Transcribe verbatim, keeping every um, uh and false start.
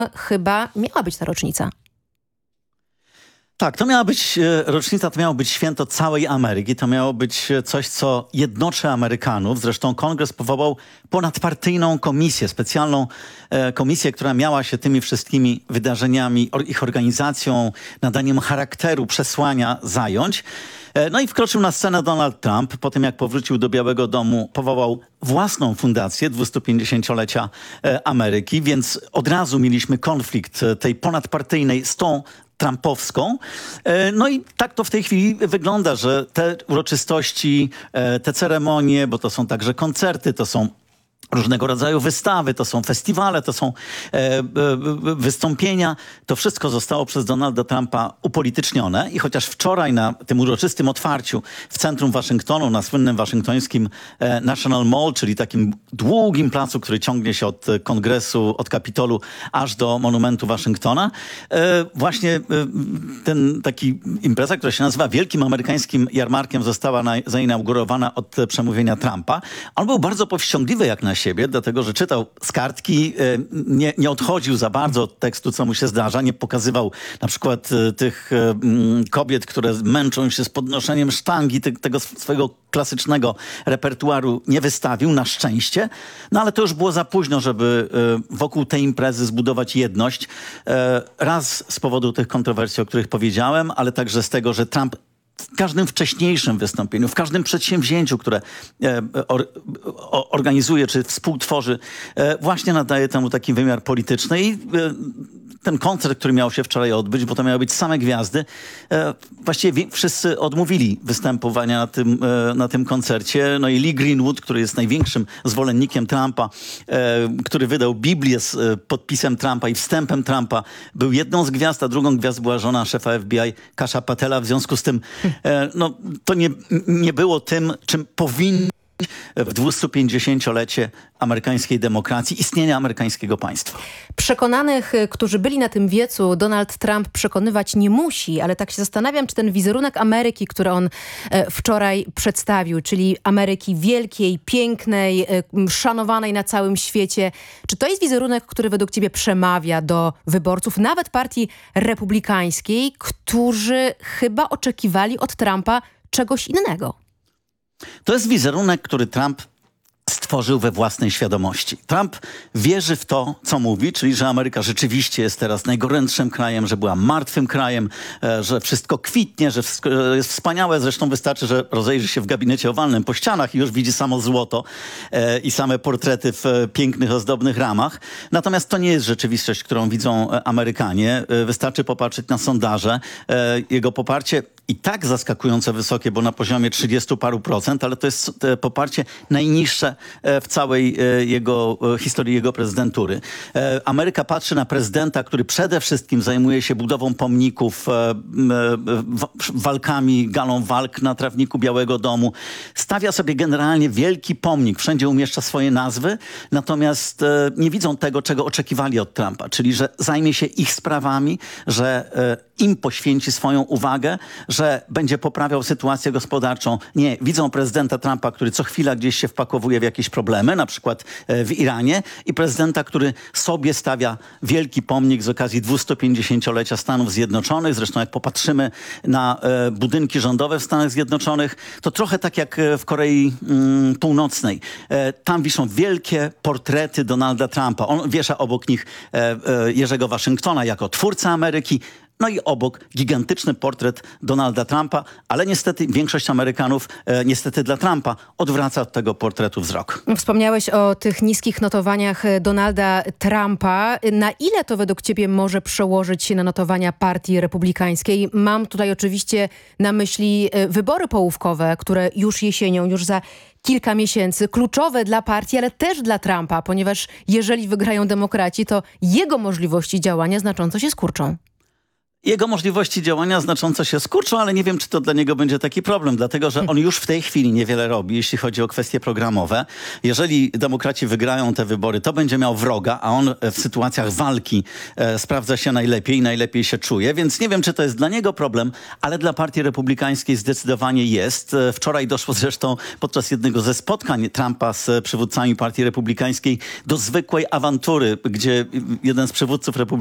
chyba miała być ta rocznica. Tak, to miała być e, rocznica, to miało być święto całej Ameryki. To miało być e, coś, co jednoczy Amerykanów. Zresztą Kongres powołał ponadpartyjną komisję, specjalną e, komisję, która miała się tymi wszystkimi wydarzeniami, or, ich organizacją, nadaniem charakteru, przesłania zająć. E, no i wkroczył na scenę Donald Trump. Po tym, jak powrócił do Białego Domu, powołał własną fundację dwustupięćdziesięciolecia e, Ameryki, więc od razu mieliśmy konflikt e, tej ponadpartyjnej z tą trumpowską. No i tak to w tej chwili wygląda, że te uroczystości, te ceremonie, bo to są także koncerty, to są różnego rodzaju wystawy, to są festiwale, to są e, e, wystąpienia. To wszystko zostało przez Donalda Trumpa upolitycznione i chociaż wczoraj na tym uroczystym otwarciu w centrum Waszyngtonu, na słynnym waszyngtońskim e, National Mall, czyli takim długim placu, który ciągnie się od Kongresu, od Kapitolu aż do Monumentu Waszyngtona, e, właśnie e, ten taki impreza, która się nazywa Wielkim Amerykańskim Jarmarkiem, została na, zainaugurowana od przemówienia Trumpa. On był bardzo powściągliwy jak na siebie, dlatego że czytał z kartki, nie, nie odchodził za bardzo od tekstu, co mu się zdarza, nie pokazywał na przykład tych kobiet, które męczą się z podnoszeniem sztangi, te, tego swojego klasycznego repertuaru nie wystawił, na szczęście. No ale to już było za późno, żeby wokół tej imprezy zbudować jedność. Raz z powodu tych kontrowersji, o których powiedziałem, ale także z tego, że Trump w każdym wcześniejszym wystąpieniu, w każdym przedsięwzięciu, które e, or, o, organizuje czy współtworzy, e, właśnie nadaje temu taki wymiar polityczny. I e, ten koncert, który miał się wczoraj odbyć, bo to miały być same gwiazdy, e, właściwie wszyscy odmówili występowania na tym, e, na tym koncercie. No i Lee Greenwood, który jest największym zwolennikiem Trumpa, e, który wydał Biblię z e, podpisem Trumpa i wstępem Trumpa, był jedną z gwiazd, a drugą gwiazd była żona szefa F B I, Kasha Patela. W związku z tym no, to nie, nie było tym, czym powinno w dwustupięćdziesięciolecie amerykańskiej demokracji, istnienia amerykańskiego państwa. Przekonanych, którzy byli na tym wiecu, Donald Trump przekonywać nie musi, ale tak się zastanawiam, czy ten wizerunek Ameryki, który on wczoraj przedstawił, czyli Ameryki wielkiej, pięknej, szanowanej na całym świecie, czy to jest wizerunek, który według ciebie przemawia do wyborców, nawet partii republikańskiej, którzy chyba oczekiwali od Trumpa czegoś innego? To jest wizerunek, który Trump stworzył we własnej świadomości. Trump wierzy w to, co mówi, czyli że Ameryka rzeczywiście jest teraz najgorętszym krajem, że była martwym krajem, że wszystko kwitnie, że wszystko jest wspaniałe. Zresztą wystarczy, że rozejrzy się w gabinecie owalnym po ścianach i już widzi samo złoto i same portrety w pięknych, ozdobnych ramach. Natomiast to nie jest rzeczywistość, którą widzą Amerykanie. Wystarczy popatrzeć na sondaże. Jego poparcie i tak zaskakująco wysokie, bo na poziomie trzydziestu paru procent, ale to jest poparcie najniższe w całej jego historii, jego prezydentury. Ameryka patrzy na prezydenta, który przede wszystkim zajmuje się budową pomników, walkami, galą walk na trawniku Białego Domu. Stawia sobie generalnie wielki pomnik, wszędzie umieszcza swoje nazwy, natomiast nie widzą tego, czego oczekiwali od Trumpa, czyli że zajmie się ich sprawami, że im poświęci swoją uwagę, że będzie poprawiał sytuację gospodarczą. Nie, widzą prezydenta Trumpa, który co chwila gdzieś się wpakowuje w jakieś problemy, na przykład w Iranie, i prezydenta, który sobie stawia wielki pomnik z okazji dwustupięćdziesięciolecia Stanów Zjednoczonych. Zresztą jak popatrzymy na e, budynki rządowe w Stanach Zjednoczonych, to trochę tak jak w Korei mm, Północnej. E, tam wiszą wielkie portrety Donalda Trumpa. On wiesza obok nich e, e, Jerzego Waszyngtona jako twórcę Ameryki. No i obok gigantyczny portret Donalda Trumpa, ale niestety większość Amerykanów, e, niestety dla Trumpa, odwraca od tego portretu wzrok. Wspomniałeś o tych niskich notowaniach Donalda Trumpa. Na ile to według ciebie może przełożyć się na notowania partii republikańskiej? Mam tutaj oczywiście na myśli wybory połówkowe, które już jesienią, już za kilka miesięcy, kluczowe dla partii, ale też dla Trumpa, ponieważ jeżeli wygrają demokraci, to jego możliwości działania znacząco się skurczą. Jego możliwości działania znacząco się skurczą, ale nie wiem, czy to dla niego będzie taki problem, dlatego że on już w tej chwili niewiele robi, jeśli chodzi o kwestie programowe. Jeżeli demokraci wygrają te wybory, to będzie miał wroga, a on w sytuacjach walki e, sprawdza się najlepiej, najlepiej się czuje, więc nie wiem, czy to jest dla niego problem, ale dla Partii Republikańskiej zdecydowanie jest. E, wczoraj doszło zresztą podczas jednego ze spotkań Trumpa z przywódcami Partii Republikańskiej do zwykłej awantury, gdzie jeden z przywódców Republikańskich